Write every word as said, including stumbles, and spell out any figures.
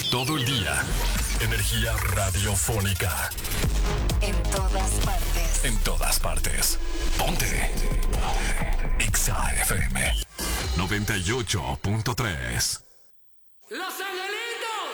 Todo el día. Energía radiofónica. En todas partes. En todas partes. Ponte. Exa F M noventa y ocho punto tres.